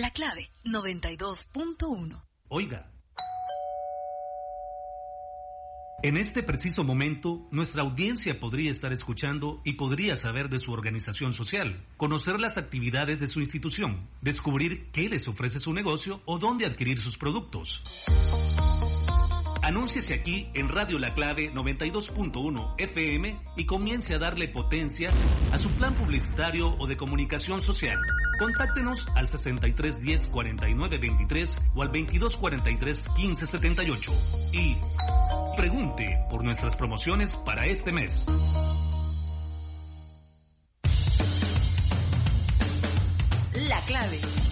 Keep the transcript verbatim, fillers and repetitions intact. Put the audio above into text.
La Clave noventa y dos punto uno. Oiga. En este preciso momento, nuestra audiencia podría estar escuchando y podría saber de su organización social, conocer las actividades de su institución, descubrir qué les ofrece su negocio o dónde adquirir sus productos. Anúnciese aquí en Radio La Clave noventa y dos punto uno F M y comience a darle potencia a su plan publicitario o de comunicación social. Contáctenos al sesenta y tres diez cuarenta y nueve veintitrés o al veintidós cuarenta y tres quince setenta y ocho y pregunte por nuestras promociones para este mes. La Clave